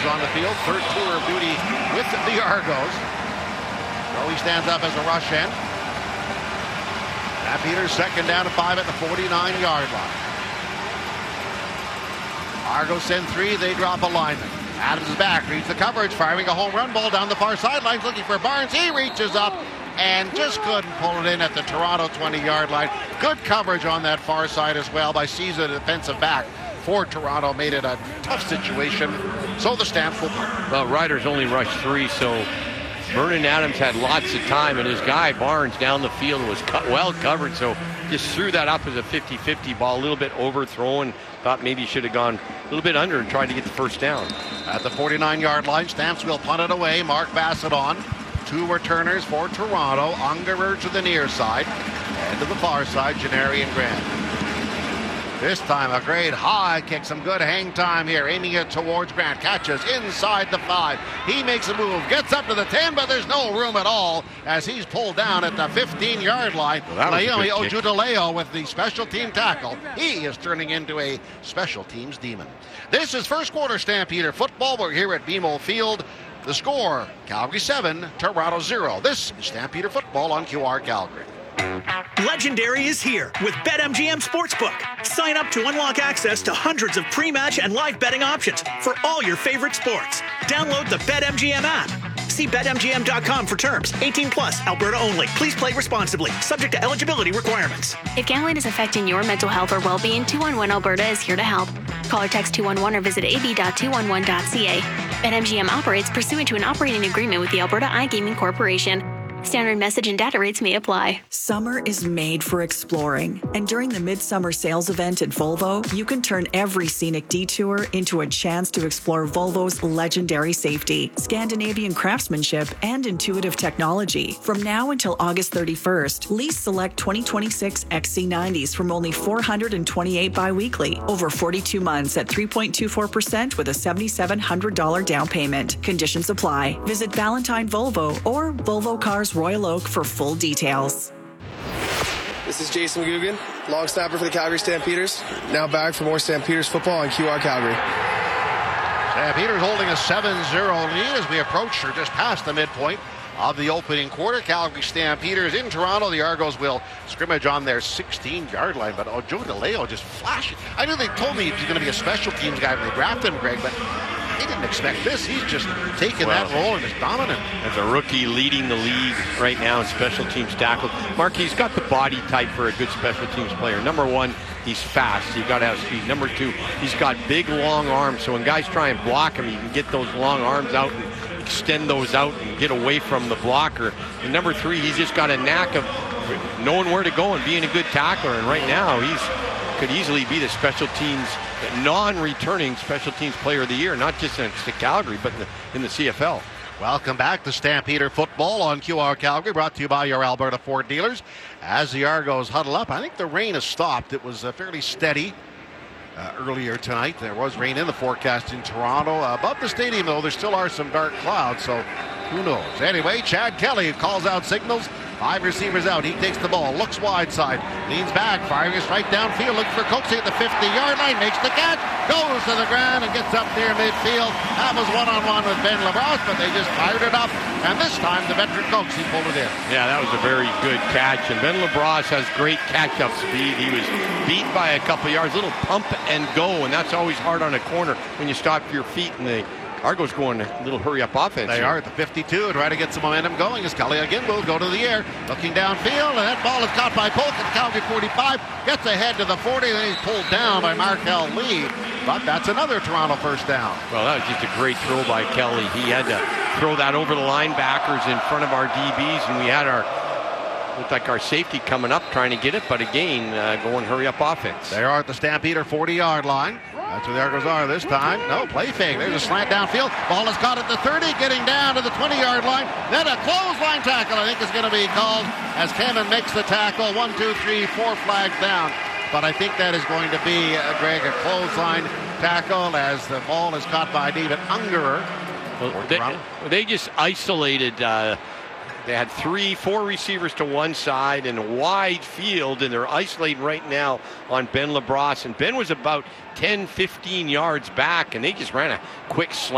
on the field. Third tour of duty with the Argos. So he stands up as a rush end. Matt Peters second down and 5 at the 49-yard line. Argos send 3. They drop a lineman. Adams is back, reads the coverage, firing a home run ball down the far sidelines, looking for Barnes. He reaches up and just couldn't pull it in at the Toronto 20-yard line. Good coverage on that far side as well by Cisa, the defensive back for Toronto. Made it a tough situation. So the Stamps will punt. Well, Riders only rushed 3, so Vernon Adams had lots of time, and his guy Barnes down the field was well covered, so just threw that up as a 50-50 ball, a little bit overthrown. Thought maybe he should have gone a little bit under and tried to get the first down. At the 49-yard line, Stamps will punt it away. Mark Bassett on. 2 returners for Toronto. Ungerer to the near side. And to the far side, Janarian Grant. This time a great high kick. Some good hang time here. Aiming it towards Grant. Catches inside the 5. He makes a move. Gets up to the 10, but there's no room at all as he's pulled down at the 15-yard line. Laomi Ojudaleo with the special team tackle. He is turning into a special teams demon. This is first quarter Stampeder football. We're here at BMO Field. The score, Calgary 7, Toronto 0. This is Stampeder football on QR Calgary. Legendary is here with BetMGM Sportsbook. Sign up to unlock access to hundreds of pre-match and live betting options for all your favorite sports. Download the BetMGM app. See BetMGM.com for terms. 18 plus, Alberta only. Please play responsibly. Subject to eligibility requirements. If gambling is affecting your mental health or well-being, 211 Alberta is here to help. Call or text 211 or visit ab.211.ca. BetMGM operates pursuant to an operating agreement with the Alberta iGaming Corporation. Standard message and data rates may apply. Summer is made for exploring. And during the Midsummer Sales event at Volvo, you can turn every scenic detour into a chance to explore Volvo's legendary safety, Scandinavian craftsmanship, and intuitive technology. From now until August 31st, lease select 2026 XC90s from only $428 bi-weekly, over 42 months at 3.24% with a $7,700 down payment. Conditions apply. Visit Valentine Volvo or Volvo Cars Royal Oak for full details. This is Jason Guggen, long snapper for the Calgary Stampeders. Now back for more Stampeders football on QR Calgary. Stampeders holding a 7-0 lead as we approach or just past the midpoint of the opening quarter. Calgary Stampeders in Toronto. The Argos will scrimmage on their 16-yard line, but Ojudaleo just flashing. I knew they told me he's going to be a special teams guy when they drafted him, Greg, but they didn't expect this. He's just taking that role and is dominant. As a rookie leading the league right now in special teams tackle. Mark, he's got the body type for a good special teams player. Number 1, he's fast. You've got to have speed. Number 2, he's got big, long arms. So when guys try and block him, you can get those long arms out and extend those out and get away from the blocker. And number 3, he's just got a knack of knowing where to go and being a good tackler. And right now, could easily be the special teams, non-returning special teams player of the year, not just in Calgary, but in the CFL. Welcome back to Stampeder football on QR Calgary, brought to you by your Alberta Ford dealers. As the Argos huddle up, I think the rain has stopped. It was fairly steady earlier tonight. There was rain in the forecast in Toronto. Above the stadium, though, there still are some dark clouds, so who knows? Anyway, Chad Kelly calls out signals. 5 receivers out. He takes the ball, looks wide side, leans back, firing his right downfield, looks for Coaksey at the 50-yard line, makes the catch, goes to the ground and gets up near midfield. That was one-on-one with Ben LaBrosse, but they just fired it up. And this time, the veteran Coaksey pulled it in. Yeah, that was a very good catch. And Ben LaBrosse has great catch-up speed. He was beat by a couple yards, little pump and go, and that's always hard on a corner when you stop your feet and the Argos going a little hurry-up offense. They are at the 52 and try to get some momentum going as Kelly again will go to the air. Looking downfield, and that ball is caught by Polk at Calgary 45. Gets ahead to the 40, then he's pulled down by Markel Lee. But that's another Toronto first down. Well, that was just a great throw by Kelly. He had to throw that over the linebackers in front of our DBs, and we had looked like our safety coming up trying to get it, but again, going hurry-up offense. They are at the Stampeder 40-yard line. That's where the Argos are this time. No, play fake. There's a slant downfield. Ball is caught at the 30, getting down to the 20-yard line. Then a clothesline tackle, I think, is going to be called as Kevin makes the tackle. 1, 2, 3, 4 flags down. But I think that is going to be, Greg, a clothesline tackle as the ball is caught by David Ungerer. Well, they just isolated. They had 4 receivers to one side in a wide field, and they're isolating right now on Ben LaBrosse. And Ben was about 10, 15 yards back, and they just ran a quick slant.